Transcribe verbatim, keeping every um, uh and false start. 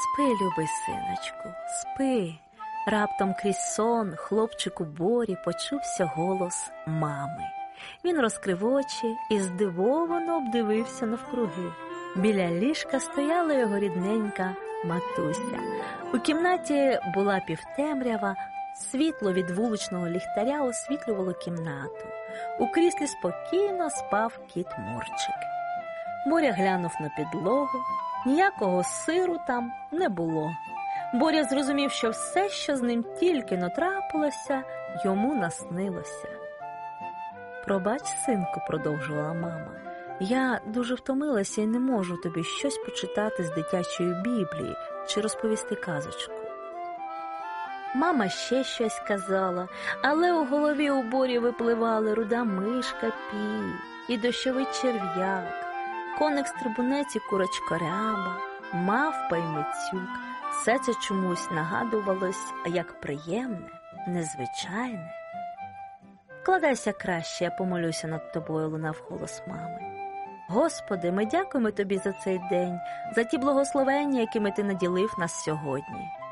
Спи, любий синочку, спи. Раптом крізь сон хлопчику Борі почувся голос мами. Він розкрив очі і здивовано обдивився навкруги. Біля ліжка стояла його рідненька матуся. У кімнаті була півтемрява, світло від вуличного ліхтаря освітлювало кімнату. У кріслі спокійно спав кіт Мурчик. Боря глянув на підлогу, ніякого сиру там не було. Боря зрозумів, що все, що з ним тільки но трапилося, йому наснилося. «Пробач, синку», – продовжувала мама, – «я дуже втомилася і не можу тобі щось почитати з дитячої Біблії чи розповісти казочку». Мама ще щось казала, але у голові у Борі випливали руда мишка Пі, і дощовий черв'як, коник-стрибунець і курочка Ряба, мавпа й Мицюк. Все це чомусь нагадувалось як приємне, незвичайне. «Вкладайся краще, я помолюся над тобою», – лунав голос мами. «Господи, ми дякуємо тобі за цей день, за ті благословення, якими ти наділив нас сьогодні.